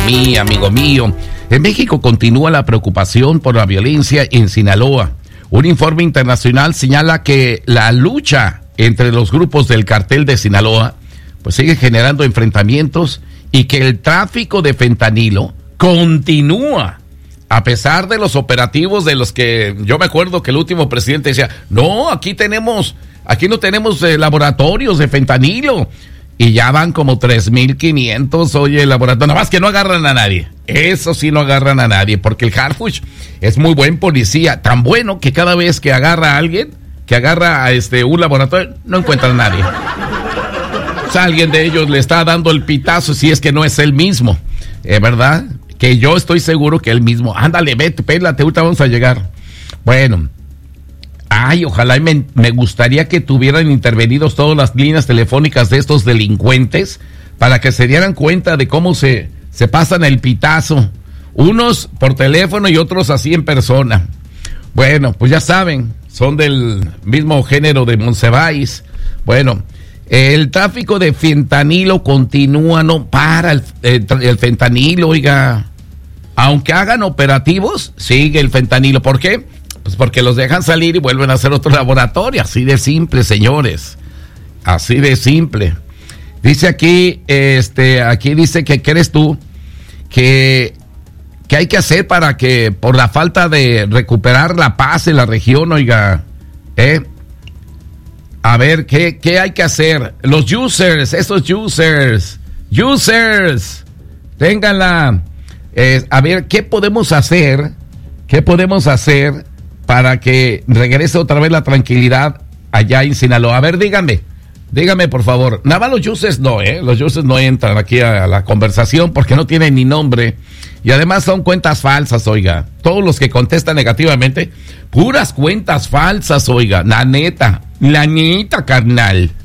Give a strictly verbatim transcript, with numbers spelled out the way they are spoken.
mí, amigo mío. En México continúa la preocupación por la violencia en Sinaloa. Un informe internacional señala que la lucha entre los grupos del cartel de Sinaloa pues sigue generando enfrentamientos y que el tráfico de fentanilo continúa. A pesar de los operativos de los que yo me acuerdo que el último presidente decía, no, aquí tenemos, aquí no tenemos eh, laboratorios de fentanilo. Y ya van como tres mil quinientos, oye, el laboratorio. Nada más que no agarran a nadie. Eso sí no agarran a nadie, porque el Harfuch es muy buen policía. Tan bueno que cada vez que agarra a alguien, que agarra a este un laboratorio, no encuentra a nadie. O sea, alguien de ellos le está dando el pitazo si es que no es él mismo. ¿Es verdad? Que yo estoy seguro que él mismo. Ándale, vete, pélate, ahorita vamos a llegar. Bueno. Ay, ojalá me, me gustaría que tuvieran intervenidos todas las líneas telefónicas de estos delincuentes para que se dieran cuenta de cómo se, se pasan el pitazo. Unos por teléfono y otros así en persona. Bueno, pues ya saben, son del mismo género de Monsiváis. Bueno, el tráfico de fentanilo continúa, no para el, el, el fentanilo, oiga. Aunque hagan operativos, sigue el fentanilo. ¿Por qué? Pues porque los dejan salir y vuelven a hacer otro laboratorio. Así de simple, señores. Así de simple. Dice aquí, este, aquí dice que crees tú que, que hay que hacer para que, por la falta de recuperar la paz en la región, oiga, ¿eh? A ver, ¿qué, qué hay que hacer? Los users, esos users, users, ténganla. Eh, a ver, ¿qué podemos hacer? ¿Qué podemos hacer para que regrese otra vez la tranquilidad allá en Sinaloa? A ver, díganme, díganme por favor. Nada más los users no, ¿eh? Los users no entran aquí a la conversación porque no tienen ni nombre. Y además son cuentas falsas, oiga. Todos los que contestan negativamente, puras cuentas falsas, oiga. La neta, la neta, carnal.